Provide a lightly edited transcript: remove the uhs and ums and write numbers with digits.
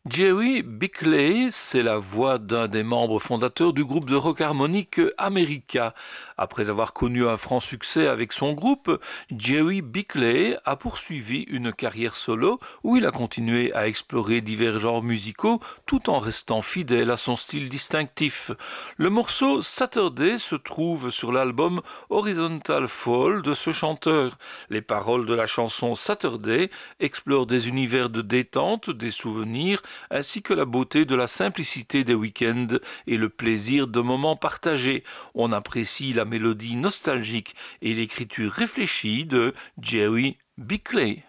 Jerry Bickley, c'est la voix d'un des membres fondateurs du groupe de rock harmonique America. Après avoir connu un franc succès avec son groupe, Jerry Bickley a poursuivi une carrière solo où il a continué à explorer divers genres musicaux tout en restant fidèle à son style distinctif. Le morceau Saturday se trouve sur l'album Horizontal Fall de ce chanteur. Les paroles de la chanson Saturday explorent des univers de détente, des souvenirs, ainsi que la beauté de la simplicité des week-ends et le plaisir de moments partagés. On apprécie la mélodie nostalgique et l'écriture réfléchie de Jerry Bickley.